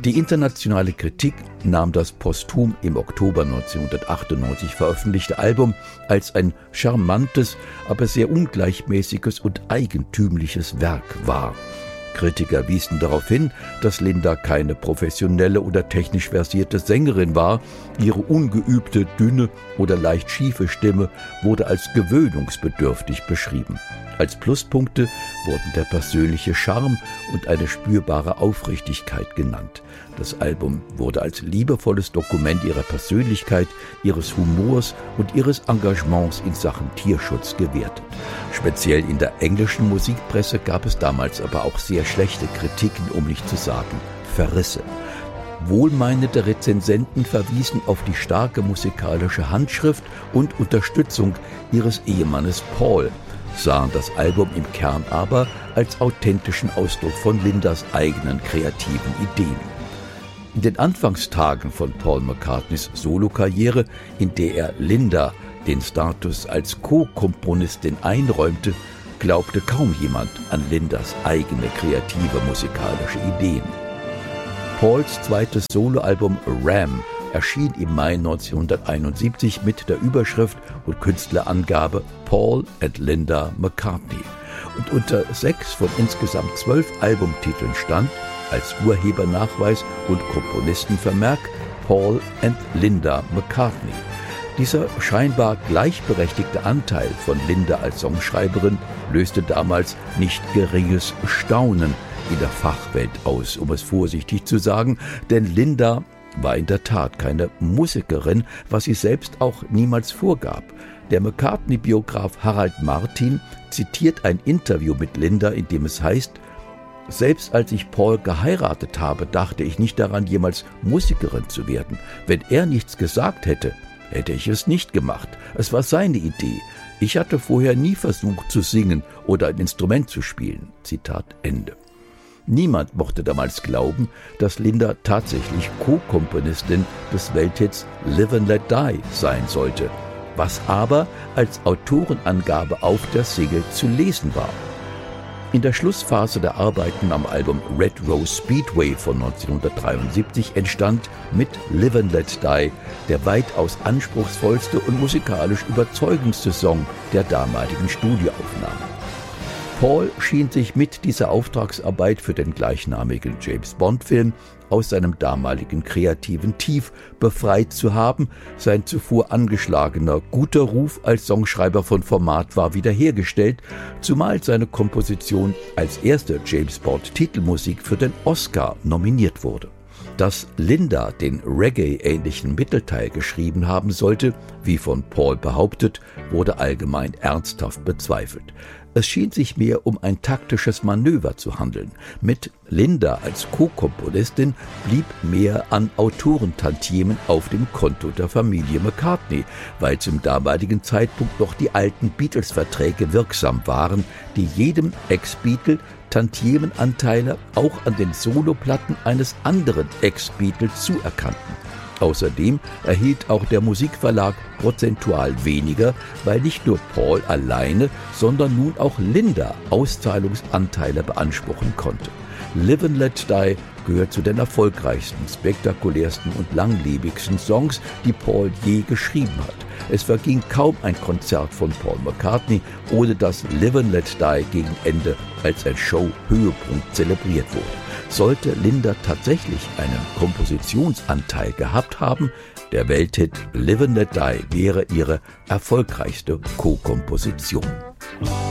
Die internationale Kritik nahm das posthum im Oktober 1998 veröffentlichte Album als ein charmantes, aber sehr ungleichmäßiges und eigentümliches Werk wahr. Kritiker wiesen darauf hin, dass Linda keine professionelle oder technisch versierte Sängerin war. Ihre ungeübte, dünne oder leicht schiefe Stimme wurde als gewöhnungsbedürftig beschrieben. Als Pluspunkte wurden der persönliche Charme und eine spürbare Aufrichtigkeit genannt. Das Album wurde als liebevolles Dokument ihrer Persönlichkeit, ihres Humors und ihres Engagements in Sachen Tierschutz gewertet. Speziell in der englischen Musikpresse gab es damals aber auch sehr schlechte Kritiken, um nicht zu sagen Verrisse. Wohlmeinende Rezensenten verwiesen auf die starke musikalische Handschrift und Unterstützung ihres Ehemannes Paul, sahen das Album im Kern aber als authentischen Ausdruck von Lindas eigenen kreativen Ideen. In den Anfangstagen von Paul McCartneys Solokarriere, in der er Linda den Status als Co-Komponistin einräumte, glaubte kaum jemand an Lindas eigene kreative musikalische Ideen. Pauls zweites Soloalbum Ram erschien im Mai 1971 mit der Überschrift und Künstlerangabe Paul and Linda McCartney. Und unter 6 von insgesamt 12 Albumtiteln stand, als Urhebernachweis und Komponistenvermerk, Paul and Linda McCartney. Dieser scheinbar gleichberechtigte Anteil von Linda als Songschreiberin löste damals nicht geringes Staunen in der Fachwelt aus, um es vorsichtig zu sagen, denn Linda war in der Tat keine Musikerin, was sie selbst auch niemals vorgab. Der McCartney-Biograf Harald Martin zitiert ein Interview mit Linda, in dem es heißt: Selbst als ich Paul geheiratet habe, dachte ich nicht daran, jemals Musikerin zu werden. Wenn er nichts gesagt hätte, hätte ich es nicht gemacht. Es war seine Idee. Ich hatte vorher nie versucht zu singen oder ein Instrument zu spielen. Zitat Ende. Niemand mochte damals glauben, dass Linda tatsächlich Co-Komponistin des Welthits Live and Let Die sein sollte, was aber als Autorenangabe auf der Single zu lesen war. In der Schlussphase der Arbeiten am Album Red Rose Speedway von 1973 entstand mit Live and Let Die der weitaus anspruchsvollste und musikalisch überzeugendste Song der damaligen Studioaufnahmen. Paul schien sich mit dieser Auftragsarbeit für den gleichnamigen James-Bond-Film aus seinem damaligen kreativen Tief befreit zu haben. Sein zuvor angeschlagener guter Ruf als Songschreiber von Format war wiederhergestellt, zumal seine Komposition als erste James-Bond-Titelmusik für den Oscar nominiert wurde. Dass Linda den Reggae-ähnlichen Mittelteil geschrieben haben sollte, wie von Paul behauptet, wurde allgemein ernsthaft bezweifelt. Es schien sich mehr um ein taktisches Manöver zu handeln. Mit Linda als Co-Komponistin blieb mehr an Autorentantiemen auf dem Konto der Familie McCartney, weil zum damaligen Zeitpunkt noch die alten Beatles-Verträge wirksam waren, die jedem Ex-Beatle Tantiemenanteile auch an den Soloplatten eines anderen Ex-Beatles zuerkannten. Außerdem erhielt auch der Musikverlag prozentual weniger, weil nicht nur Paul alleine, sondern nun auch Linda Auszahlungsanteile beanspruchen konnte. Live and Let Die gehört zu den erfolgreichsten, spektakulärsten und langlebigsten Songs, die Paul je geschrieben hat. Es verging kaum ein Konzert von Paul McCartney, ohne dass Live and Let Die gegen Ende als ein Show-Höhepunkt zelebriert wurde. Sollte Linda tatsächlich einen Kompositionsanteil gehabt haben, der Welthit Live and Let Die wäre ihre erfolgreichste Co-Komposition.